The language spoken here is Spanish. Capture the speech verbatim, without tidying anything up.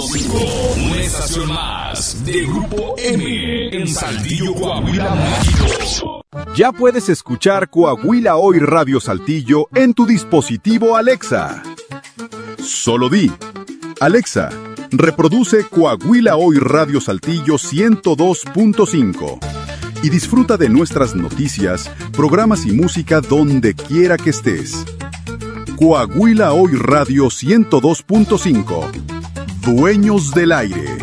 cinco, una estación más de Grupo M en Saltillo, Coahuila, México. Ya puedes escuchar Coahuila Hoy Radio Saltillo en tu dispositivo Alexa. Solo di, Alexa, reproduce Coahuila Hoy Radio Saltillo ciento dos punto cinco y disfruta de nuestras noticias, programas y música donde quiera que estés. Coahuila Hoy Radio ciento dos punto cinco. Dueños del aire.